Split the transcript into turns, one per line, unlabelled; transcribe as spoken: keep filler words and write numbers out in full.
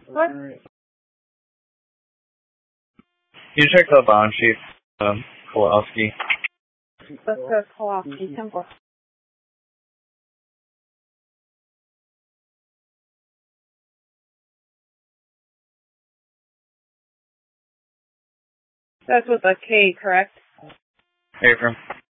What?
You check the bond chief, um, Kowalski.
Let's go Kowalski Temple. That's with a K, correct?
Abram.